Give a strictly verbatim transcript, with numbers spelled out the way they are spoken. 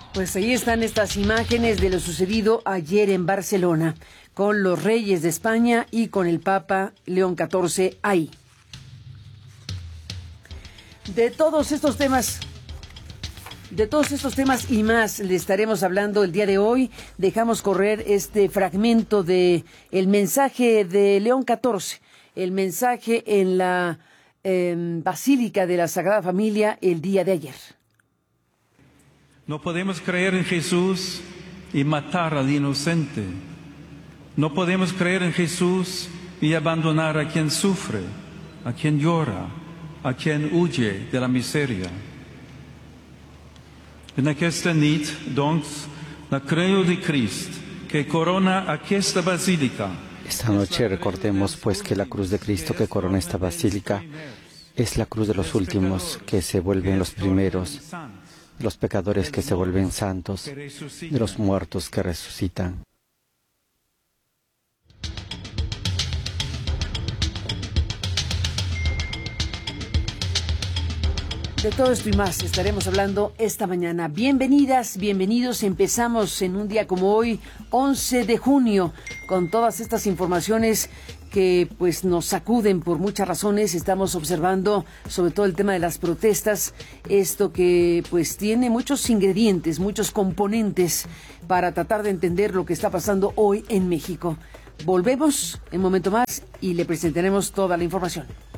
Pues ahí están estas imágenes de lo sucedido ayer en Barcelona, con los reyes de España y con el Papa León catorce ahí. De todos estos temas, de todos estos temas y más le estaremos hablando el día de hoy. Dejamos correr este fragmento de el mensaje de León catorce, el mensaje en la eh, Basílica de la Sagrada Familia el día de ayer. No podemos creer en Jesús y matar al inocente. No podemos creer en Jesús y abandonar a quien sufre, a quien llora, a quien huye de la miseria. En aquesta nit, doncs, la creu de Crist que corona aquesta basílica. Esta noche recordemos pues que la cruz de Cristo que corona esta basílica es la cruz de los últimos que se vuelven los primeros, de los pecadores que se vuelven santos, de los muertos que resucitan. De todo esto y más estaremos hablando esta mañana. Bienvenidas, bienvenidos. Empezamos en un día como hoy, once de junio, con todas estas informaciones que pues nos sacuden por muchas razones. Estamos observando sobre todo el tema de las protestas, esto que pues tiene muchos ingredientes, muchos componentes para tratar de entender lo que está pasando hoy en México. Volvemos en un momento más y le presentaremos toda la información.